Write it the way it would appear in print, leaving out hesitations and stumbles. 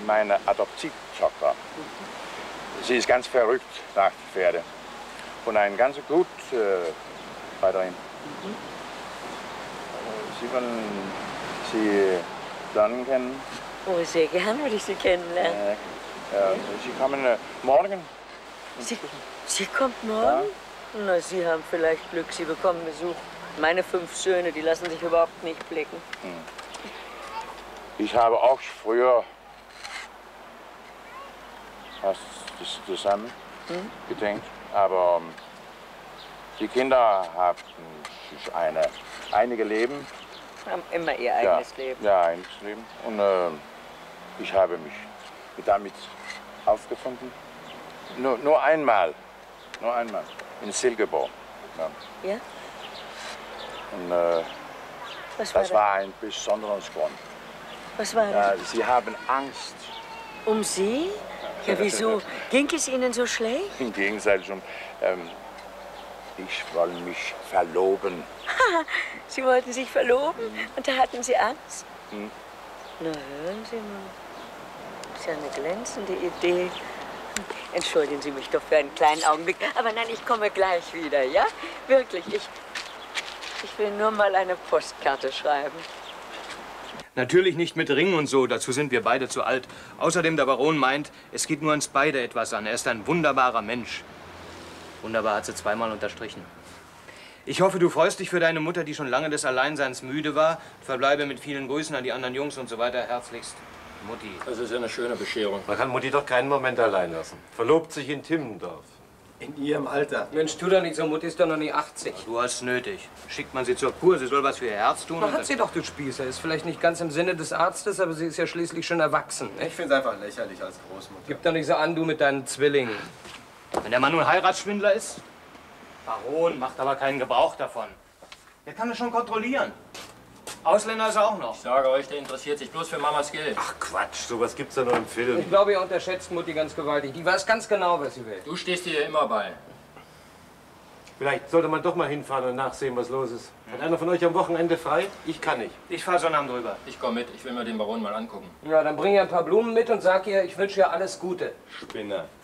meine Adoptivtochter. Sie ist ganz verrückt nach Pferde. Und ein ganz gut Reiterin. Sie wollen Sie lernen kennen? Oh, sehr gern würde ich Sie kennenlernen. Sie kommen morgen. Sie kommt morgen? Ja. Na, Sie haben vielleicht Glück, Sie bekommen Besuch. Meine 5 Söhne, die lassen sich überhaupt nicht blicken. Ich habe auch früher das zusammen gedenkt, aber die Kinder haben einige Leben. Haben immer ihr eigenes Leben. Ja, eigenes Leben. Und ich habe mich damit aufgefunden. Nur einmal. In Silkeborg. Ja? Und das war ein besonderes Grund. Was war das? Sie haben Angst. Um Sie? Ja, wieso? Ging es Ihnen so schlecht? Im Gegenteil schon. Ich wollte mich verloben. Sie wollten sich verloben? Und da hatten Sie Angst? Na, hören Sie mal. Das ist ja eine glänzende Idee. Entschuldigen Sie mich doch für einen kleinen Augenblick. Aber nein, ich komme gleich wieder, ja? Wirklich, ich will nur mal eine Postkarte schreiben. Natürlich nicht mit Ring und so, dazu sind wir beide zu alt. Außerdem, der Baron meint, es geht nur uns beide etwas an. Er ist ein wunderbarer Mensch. Wunderbar hat sie zweimal unterstrichen. Ich hoffe, du freust dich für deine Mutter, die schon lange des Alleinseins müde war. Verbleibe mit vielen Grüßen an die anderen Jungs und so weiter. Herzlichst, Mutti. Das ist ja eine schöne Bescherung. Man kann Mutti doch keinen Moment allein lassen. Verlobt sich in Timmendorf. In ihrem Alter. Mensch, tu doch nicht so, Mutti ist doch noch nie 80. Du hast nötig. Schickt man sie zur Kur, sie soll was für ihr Herz tun. Hat sie doch, du Spießer. Ist vielleicht nicht ganz im Sinne des Arztes, aber sie ist ja schließlich schon erwachsen. Ich finde es einfach lächerlich als Großmutter. Gib doch nicht so an, du mit deinen Zwillingen. Wenn der Mann nun Heiratsschwindler ist? Baron macht aber keinen Gebrauch davon. Der kann das schon kontrollieren. Ausländer ist er auch noch. Ich sage euch, der interessiert sich bloß für Mamas Geld. Ach Quatsch, sowas gibt's ja nur im Film. Ich glaube, ihr unterschätzt Mutti ganz gewaltig. Die weiß ganz genau, was sie will. Du stehst dir immer bei. Vielleicht sollte man doch mal hinfahren und nachsehen, was los ist. Hat einer von euch am Wochenende frei? Ich kann nicht. Ich fahr Sonnabend drüber. Ich komm mit, ich will mir den Baron mal angucken. Ja, dann bring ihr ein paar Blumen mit und sag ihr, ich wünsche ihr alles Gute. Spinner.